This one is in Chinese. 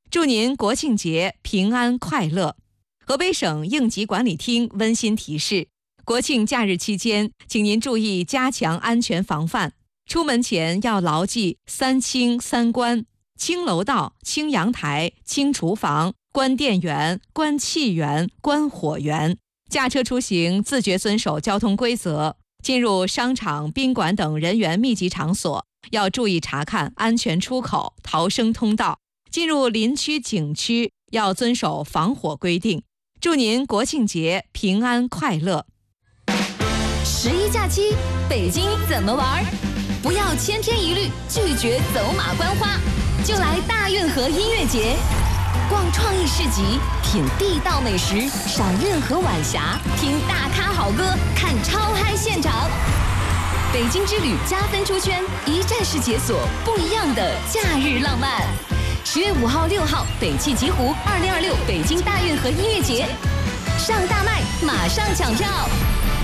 祝您国庆节平安快乐。河北省应急管理厅温馨提示：国庆假日期间，请您注意加强安全防范。出门前要牢记3清3关：清楼道、清阳台、清厨房、关电源、关气源、关火源。驾车出行自觉遵守交通规则。进入商场、宾馆等人员密集场所，要注意查看安全出口、逃生通道。进入林区、景区要遵守防火规定。祝您国庆节平安快乐。 11假期，北京怎么玩？不要千篇一律，拒绝走马观花，就来大运河音乐节，逛创意市集，品地道美食，赏运河晚霞，听大咖好歌，看超嗨现场。北京之旅加分出圈，一站式解锁不一样的假日浪漫。10月5号、6号，北汽极狐2026北京大运河音乐节，上大麦，马上抢票。